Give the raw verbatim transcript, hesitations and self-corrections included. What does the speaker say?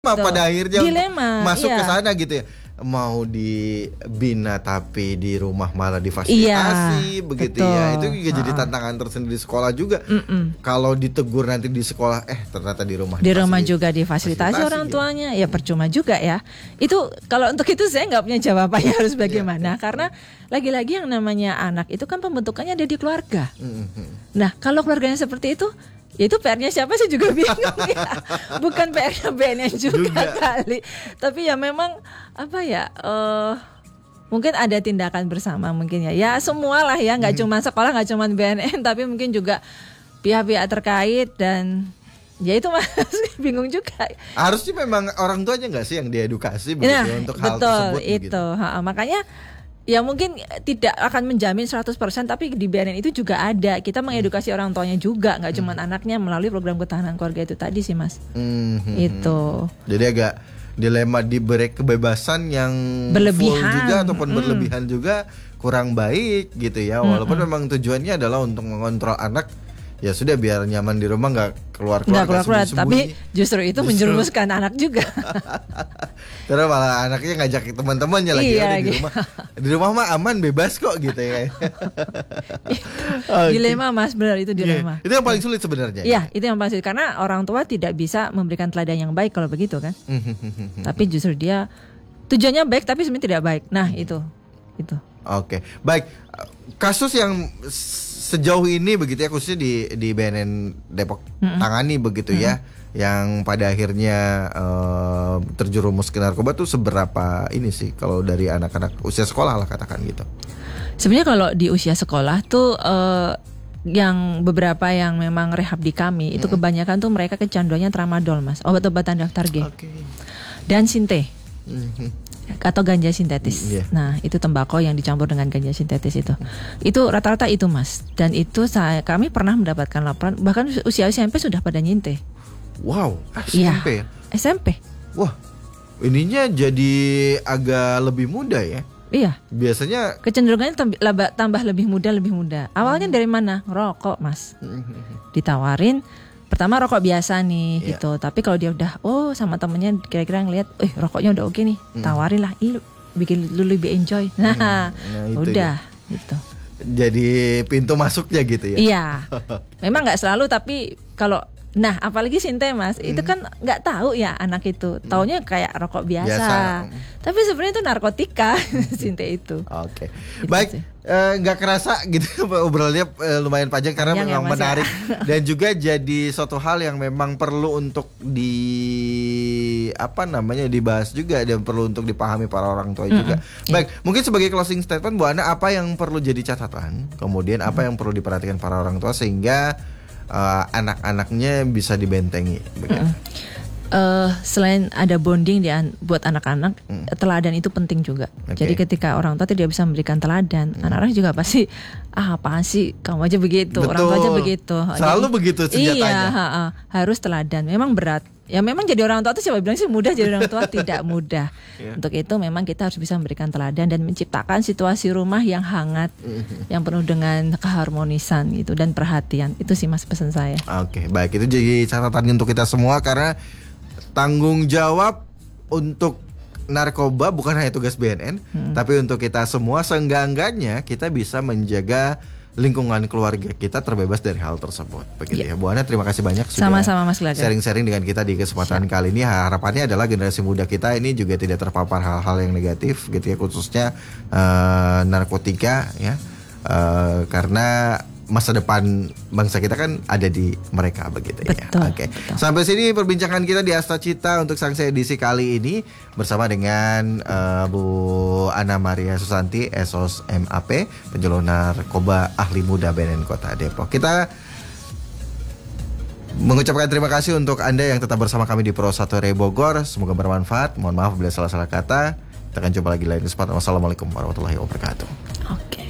pada akhirnya dilema, masuk iya. ke sana gitu ya, mau dibina tapi di rumah malah difasilitasi, iya, begitu betul. Ya itu juga jadi tantangan tersendiri di sekolah juga. Mm-mm. Kalau ditegur nanti di sekolah, eh ternyata di rumah di rumah juga difasilitasi orang gitu. Tuanya ya percuma juga ya. Itu kalau untuk itu saya nggak punya jawabannya harus bagaimana, yeah. Karena lagi-lagi yang namanya anak itu kan pembentukannya ada di keluarga. Mm-hmm. Nah kalau keluarganya seperti itu, ya itu P R-nya siapa sih juga bingung ya. Bukan P R-nya B N N juga, juga kali. Tapi ya memang apa ya uh, mungkin ada tindakan bersama mungkin ya. Ya semualah ya, nggak hmm. cuma sekolah, nggak cuma B N N, tapi mungkin juga pihak-pihak terkait dan ya itu Mas bingung juga. Harusnya memang orang tuanya nggak sih yang diedukasi begitu nah, untuk hal betul, tersebut itu. Betul, makanya ya mungkin tidak akan menjamin seratus persen, tapi di B N N itu juga ada. Kita mengedukasi hmm. orang tuanya juga, nggak cuma hmm. anaknya melalui program ketahanan keluarga itu tadi sih Mas. Hmm. Itu. Jadi agak dilema diberi kebebasan yang berlebihan full juga ataupun hmm. berlebihan juga kurang baik gitu ya. Walaupun hmm. memang tujuannya adalah untuk mengontrol anak. Ya sudah biar nyaman di rumah, nggak keluar-keluar, nggak keluar-keluar, tapi justru itu justru. menjerumuskan anak juga. Karena malah anaknya ngajak teman-temannya lagi iya, di gitu. rumah. Di rumah mah aman, bebas kok gitu ya. Okay. Dilema Mas, benar itu dilema. Yeah. Itu yang paling sulit sebenarnya. Iya, itu yang paling sulit karena orang tua tidak bisa memberikan teladan yang baik kalau begitu kan. Tapi justru dia tujuannya baik tapi sebenarnya tidak baik. Nah itu, itu. Oke, okay. Baik. Kasus yang sejauh ini begitu ya, khususnya di di B N N Depok mm-hmm. tangani begitu mm-hmm. ya, yang pada akhirnya uh, terjerumus ke narkoba tuh seberapa ini sih kalau dari anak-anak usia sekolah lah katakan gitu. Sebenarnya kalau di usia sekolah tuh uh, yang beberapa yang memang rehab di kami mm-hmm. itu kebanyakan tuh mereka kecanduannya tramadol Mas, obat-obatan daftar G. Okay. Dan sinte. Mm-hmm. Atau ganja sintetis. Yeah. Nah, itu tembakau yang dicampur dengan ganja sintetis itu. Itu rata-rata itu Mas. Dan itu saya kami pernah mendapatkan laporan bahkan usia S M P sudah pada nyinte. Wow, S M P ya? S M P. Wah. Ininya jadi agak lebih muda ya? Iya. Biasanya kecenderungannya tambah, tambah lebih muda, lebih muda. Awalnya hmm. dari mana? Rokok, Mas. Ditawarin pertama rokok biasa nih yeah. gitu, tapi kalau dia udah oh sama temennya kira-kira ngelihat, eh rokoknya udah oke nih, hmm. tawarin lah, ih bikin lu lebih enjoy, nah, nah udah ya. Gitu. Jadi pintu masuknya gitu ya? Iya, memang nggak selalu, tapi kalau nah apalagi sinte Mas, hmm. itu kan nggak tahu ya anak itu, taunya kayak rokok biasa, biasa. Tapi sebenarnya itu narkotika sinte itu. Oke, okay. Baik. Nggak uh, kerasa gitu obrolannya uh, lumayan panjang karena panjang memang ya, menarik ya. Dan juga jadi suatu hal yang memang perlu untuk di apa namanya dibahas juga dan perlu untuk dipahami para orang tua mm-hmm. juga. Baik, yeah. Mungkin sebagai closing statement Bu Ana, apa yang perlu jadi catatan, kemudian apa mm-hmm. yang perlu diperhatikan para orang tua sehingga uh, anak-anaknya bisa dibentengi begitu. Mm-hmm. Uh, selain ada bonding di an- buat anak-anak, hmm. teladan itu penting juga. Okay. Jadi ketika orang tua tidak bisa memberikan teladan, hmm. anak-anak juga pasti ah apaan sih kamu aja begitu, betul. Orang tua aja begitu. Selalu jadi, begitu senjatanya. Iya, ha, ha, harus teladan. Memang berat. Ya memang jadi orang tua itu siapa bilang sih mudah, jadi orang tua tidak mudah. Yeah. Untuk itu memang kita harus bisa memberikan teladan dan menciptakan situasi rumah yang hangat, mm-hmm. yang penuh dengan keharmonisan gitu dan perhatian. Itu sih Mas pesan saya. Oke, okay, baik, itu jadi catatan untuk kita semua karena tanggung jawab untuk narkoba bukan hanya tugas B N N, hmm. tapi untuk kita semua seenggak-enggaknya kita bisa menjaga lingkungan keluarga kita terbebas dari hal tersebut. Begitu ya, ya. Bu Ana, terima kasih banyak sudah sama-sama Mas Glaga sharing-sharing dengan kita di kesempatan Siap. Kali ini. Harapannya adalah generasi muda kita ini juga tidak terpapar hal-hal yang negatif gitu ya, khususnya uh, narkotika ya, uh, karena masa depan bangsa kita kan ada di mereka begitu ya. Oke. Okay. Sampai sini perbincangan kita di Asta Cita untuk Sangsaya edisi kali ini bersama dengan uh, Bu Ana Maria Susanti, S O S M A P, penjual narkoba ahli muda B N N Kota Depok. Kita mengucapkan terima kasih untuk Anda yang tetap bersama kami di Pro satu R Bogor. Semoga bermanfaat. Mohon maaf bila salah-salah kata. Kita akan coba lagi lain kesempatan. Wassalamualaikum warahmatullahi wabarakatuh. Oke.